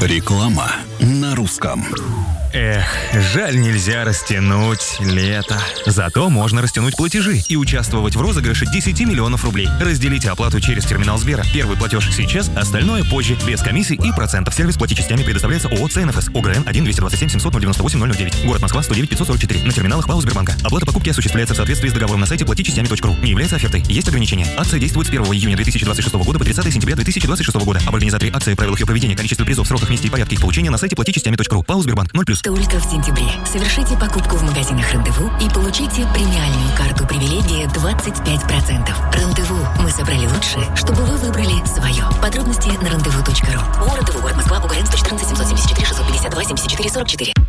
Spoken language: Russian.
Реклама на русском. Эх, жаль, нельзя растянуть лето. Зато можно растянуть платежи и участвовать в розыгрыше 10 миллионов рублей. Разделите оплату через терминал Сбера. Первый платеж сейчас, остальное позже, без комиссий и процентов. Сервис плати частями предоставляется ООО «ЦНФС». ОГРН 1-227-700-098-009. Город Москва, 109-544. На терминалах ПАО Сбербанка. Оплата покупки осуществляется в соответствии с договором на сайте платичастями.ру. Не является офертой. Есть ограничения. Акция действует с 1 июня 2026 года по 30 сентября 2026 года. Об организаторе акции, правилах ее проведения, количестве призов, сроках, месте и порядке их получения на сайте платичастями.ру. ПАО Сбербанк 0+. Только в сентябре совершите покупку в магазинах «Рандеву» и получите премиальную карту привилегия 25%. «Рандеву». Мы собрали лучшее, чтобы вы выбрали свое. Подробности на randevu.ru. ООО «Рандеву», город Москва, УГРН 114 774 652 74 44.